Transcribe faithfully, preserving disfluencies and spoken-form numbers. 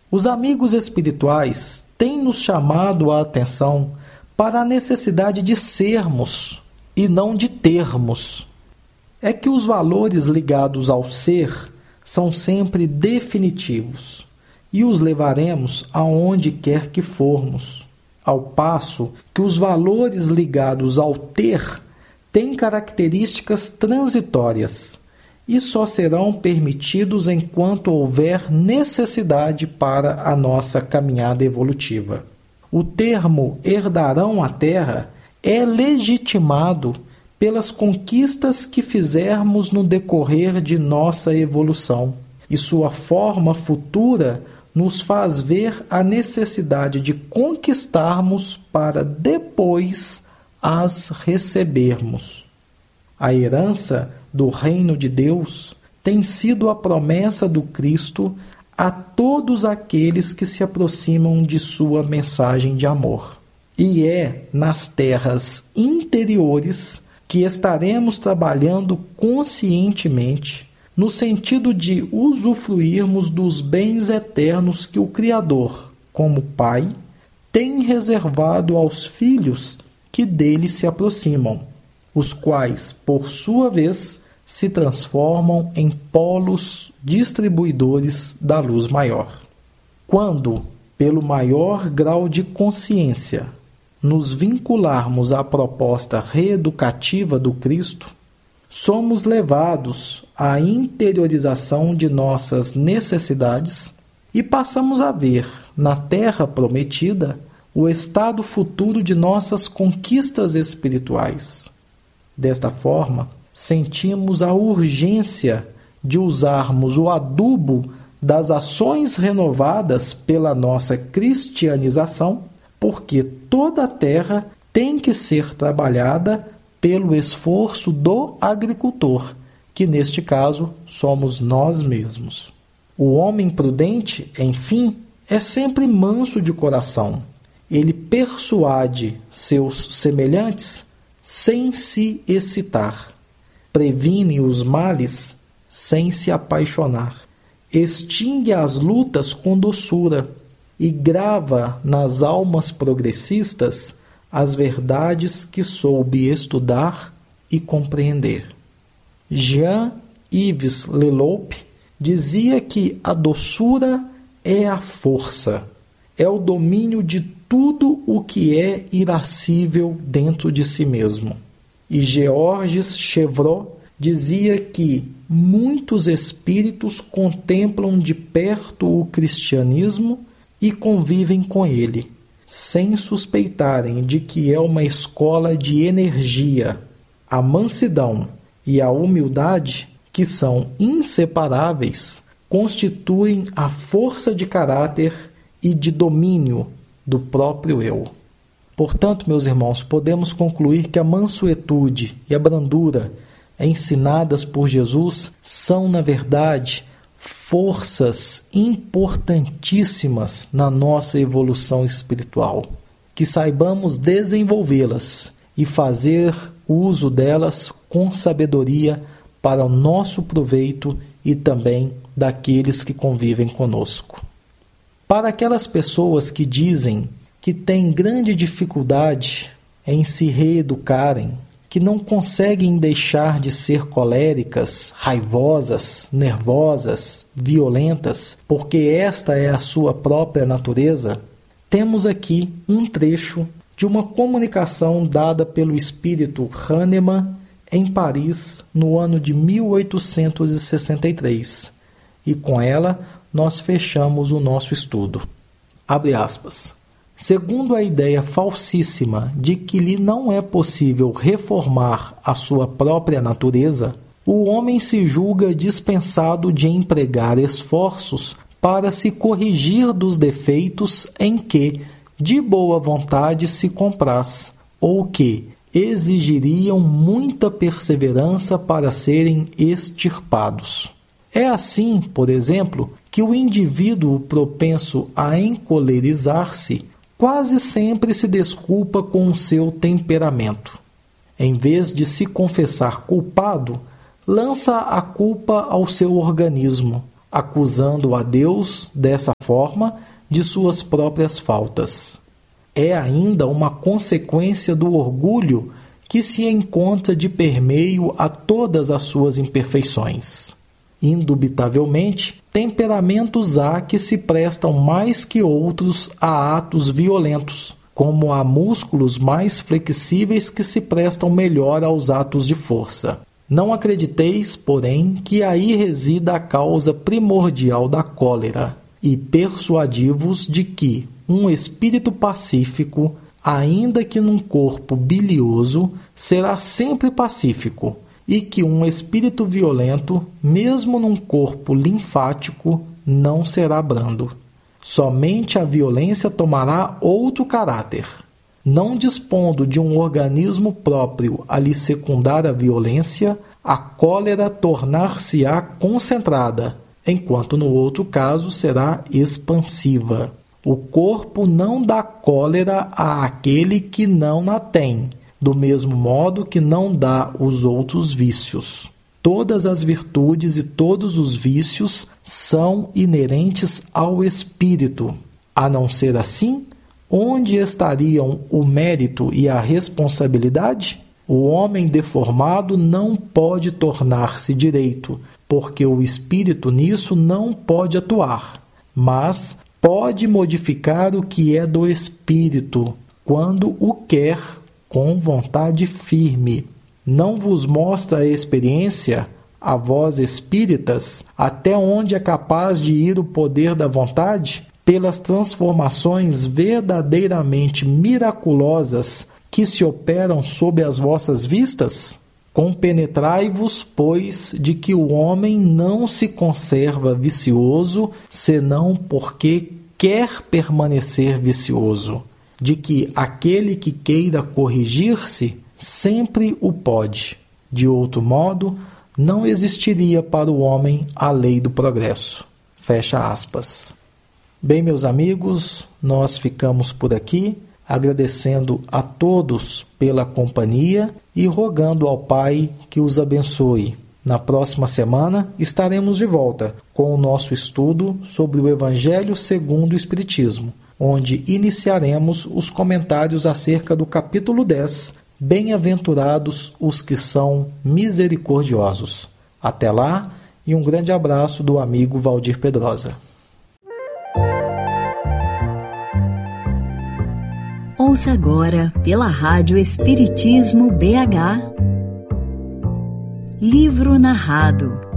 Os amigos espirituais têm nos chamado a atenção para a necessidade de sermos e não de termos. É que os valores ligados ao ser são sempre definitivos e os levaremos aonde quer que formos, ao passo que os valores ligados ao ter têm características transitórias e só serão permitidos enquanto houver necessidade para a nossa caminhada evolutiva. O termo herdarão a terra é legitimado pelas conquistas que fizermos no decorrer de nossa evolução, e sua forma futura nos faz ver a necessidade de conquistarmos para depois as recebermos. A herança do reino de Deus tem sido a promessa do Cristo a todos aqueles que se aproximam de sua mensagem de amor. E é nas terras interiores que estaremos trabalhando conscientemente no sentido de usufruirmos dos bens eternos que o Criador, como Pai, tem reservado aos filhos que dele se aproximam, os quais, por sua vez, se transformam em polos distribuidores da luz maior. Quando, pelo maior grau de consciência, nos vincularmos à proposta reeducativa do Cristo, somos levados à interiorização de nossas necessidades e passamos a ver, na Terra Prometida, o estado futuro de nossas conquistas espirituais. Desta forma, sentimos a urgência de usarmos o adubo das ações renovadas pela nossa cristianização, porque toda a terra tem que ser trabalhada pelo esforço do agricultor, que neste caso somos nós mesmos. O homem prudente, enfim, é sempre manso de coração. Ele persuade seus semelhantes sem se excitar. Previne os males sem se apaixonar. Extingue as lutas com doçura e grava nas almas progressistas as verdades que soube estudar e compreender. Jean-Yves Le Loup dizia que a doçura é a força, é o domínio de tudo o que é irascível dentro de si mesmo. E Georges Chevreul dizia que muitos espíritos contemplam de perto o cristianismo e convivem com ele, sem suspeitarem de que é uma escola de energia. A mansidão e a humildade, que são inseparáveis, constituem a força de caráter e de domínio do próprio eu. Portanto, meus irmãos, podemos concluir que a mansuetude e a brandura ensinadas por Jesus são, na verdade, forças importantíssimas na nossa evolução espiritual. Que saibamos desenvolvê-las e fazer uso delas com sabedoria para o nosso proveito e também daqueles que convivem conosco. Para aquelas pessoas que dizem que têm grande dificuldade em se reeducarem, que não conseguem deixar de ser coléricas, raivosas, nervosas, violentas, porque esta é a sua própria natureza, temos aqui um trecho de uma comunicação dada pelo espírito Hahnemann em Paris no ano de mil oitocentos e sessenta e três. E com ela nós fechamos o nosso estudo. Abre aspas. Segundo a ideia falsíssima de que lhe não é possível reformar a sua própria natureza, o homem se julga dispensado de empregar esforços para se corrigir dos defeitos em que, de boa vontade, se compraz, ou que exigiriam muita perseverança para serem extirpados. É assim, por exemplo, que o indivíduo propenso a encolerizar-se quase sempre se desculpa com o seu temperamento. Em vez de se confessar culpado, lança a culpa ao seu organismo, acusando a Deus, dessa forma, de suas próprias faltas. É ainda uma consequência do orgulho que se encontra de permeio a todas as suas imperfeições. Indubitavelmente, temperamentos há que se prestam mais que outros a atos violentos, como há músculos mais flexíveis que se prestam melhor aos atos de força. Não acrediteis, porém, que aí resida a causa primordial da cólera, e persuadi-vos de que um espírito pacífico, ainda que num corpo bilioso, será sempre pacífico, e que um espírito violento, mesmo num corpo linfático, não será brando. Somente a violência tomará outro caráter. Não dispondo de um organismo próprio a lhe secundar a violência, a cólera tornar-se-á concentrada, enquanto no outro caso será expansiva. O corpo não dá cólera àquele que não a tem, do mesmo modo que não dá os outros vícios. Todas as virtudes e todos os vícios são inerentes ao espírito. A não ser assim, onde estariam o mérito e a responsabilidade? O homem deformado não pode tornar-se direito, porque o espírito nisso não pode atuar, mas pode modificar o que é do espírito, quando o quer, com vontade firme. Não vos mostra a experiência, a vós espíritas, até onde é capaz de ir o poder da vontade? Pelas transformações verdadeiramente miraculosas que se operam sob as vossas vistas? Compenetrai-vos, pois, de que o homem não se conserva vicioso, senão porque quer permanecer vicioso, de que aquele que queira corrigir-se sempre o pode. De outro modo, não existiria para o homem a lei do progresso. Fecha aspas. Bem, meus amigos, nós ficamos por aqui, agradecendo a todos pela companhia e rogando ao Pai que os abençoe. Na próxima semana estaremos de volta com o nosso estudo sobre o Evangelho segundo o Espiritismo, onde iniciaremos os comentários acerca do capítulo dez, Bem-aventurados os que são misericordiosos. Até lá e um grande abraço do amigo Valdir Pedrosa. Ouça agora pela Rádio Espiritismo B H Livro Narrado,